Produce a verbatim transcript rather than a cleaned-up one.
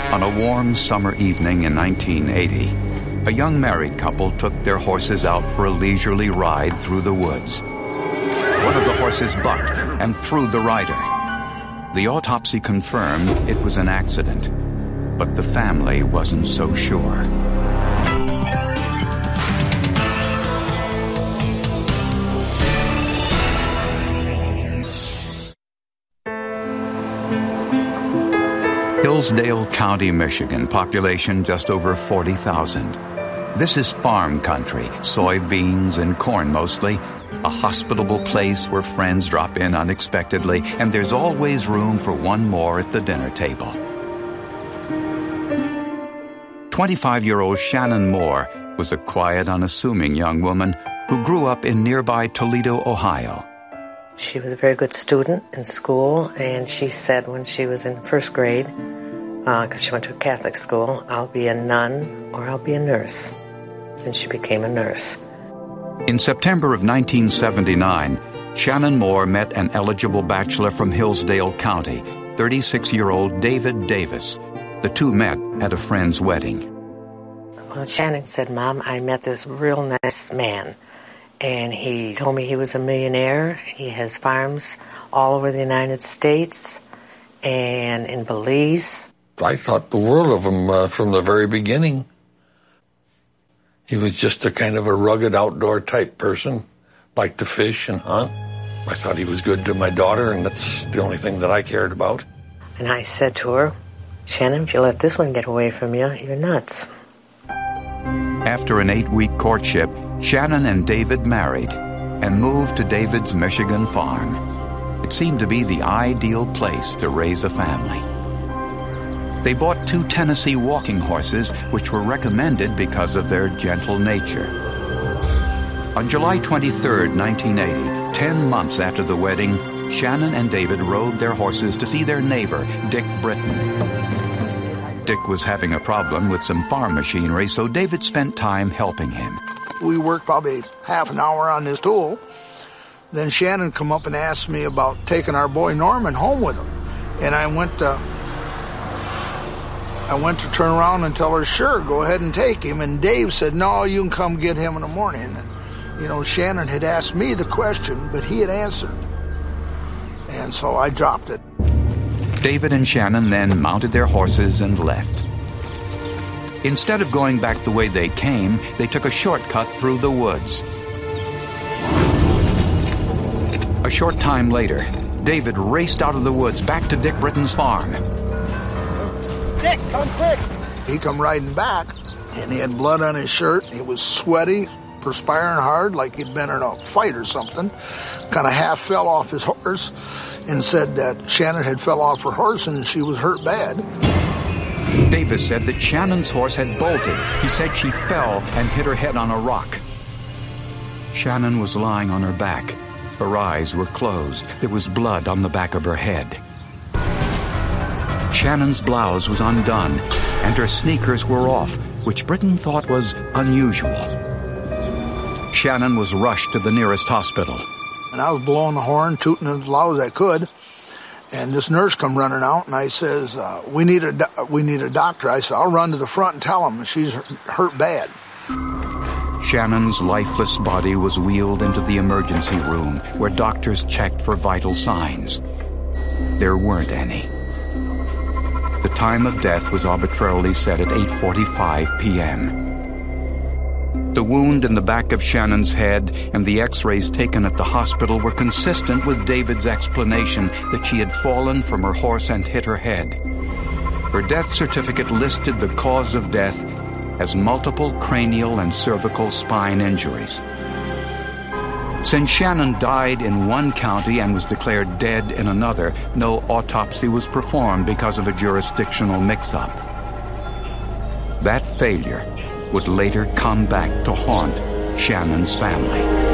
On a warm summer evening in nineteen eighty, a young married couple took their horses out for a leisurely ride through the woods. One of the horses bucked and threw the rider. The autopsy confirmed it was an accident, but the family wasn't so sure. Hillsdale County, Michigan, population just over forty thousand. This is farm country, soybeans and corn mostly, a hospitable place where friends drop in unexpectedly, and there's always room for one more at the dinner table. twenty-five-year-old Shannon Moore was a quiet, unassuming young woman who grew up in nearby Toledo, Ohio. She was a very good student in school, and she said when she was in first grade, because uh, she went to a Catholic school, I'll be a nun or I'll be a nurse. Then she became a nurse. In September of nineteen seventy-nine, Shannon Moore met an eligible bachelor from Hillsdale County, thirty-six-year-old David Davis. The two met at a friend's wedding. Well, Shannon said, Mom, I met this real nice man, and he told me he was a millionaire. He has farms all over the United States and in Belize. I thought the world of him uh, from the very beginning. He was just a kind of a rugged outdoor type person, liked to fish and hunt. I thought he was good to my daughter, and that's the only thing that I cared about. And I said to her, Shannon, if you let this one get away from you, you're nuts. After an eight-week courtship, Shannon and David married and moved to David's Michigan farm. It seemed to be the ideal place to raise a family. They bought two Tennessee walking horses, which were recommended because of their gentle nature. On July twenty-third, nineteen eighty, ten months after the wedding, Shannon and David rode their horses to see their neighbor, Dick Britton. Dick was having a problem with some farm machinery, so David spent time helping him. We worked probably half an hour on this tool. Then Shannon come up and asked me about taking our boy Norman home with him. And I went to, I went to turn around and tell her, sure, go ahead and take him. And Dave said, no, you can come get him in the morning. And, you know, Shannon had asked me the question, but he had answered. And so I dropped it. David and Shannon then mounted their horses and left. Instead of going back the way they came, they took a shortcut through the woods. A short time later, David raced out of the woods back to Dick Britton's farm. Dick, come quick! He come riding back, and he had blood on his shirt. He was sweaty, perspiring hard, like he'd been in a fight or something. Kind of half fell off his horse and said that Shannon had fell off her horse and she was hurt bad. Davis said that Shannon's horse had bolted. He said she fell and hit her head on a rock. Shannon was lying on her back. Her eyes were closed. There was blood on the back of her head. Shannon's blouse was undone, and her sneakers were off, which Britton thought was unusual. Shannon was rushed to the nearest hospital. And I was blowing the horn, tooting as loud as I could. And this nurse come running out, and I says, uh, we need a do- we need a doctor. I said, I'll run to the front and tell him she's hurt bad. Shannon's lifeless body was wheeled into the emergency room, where doctors checked for vital signs. There weren't any. The time of death was arbitrarily set at eight forty-five p.m. The wound in the back of Shannon's head and the x-rays taken at the hospital were consistent with David's explanation that she had fallen from her horse and hit her head. Her death certificate listed the cause of death as multiple cranial and cervical spine injuries. Since Shannon died in one county and was declared dead in another, no autopsy was performed because of a jurisdictional mix-up. That failure would later come back to haunt Shannon's family.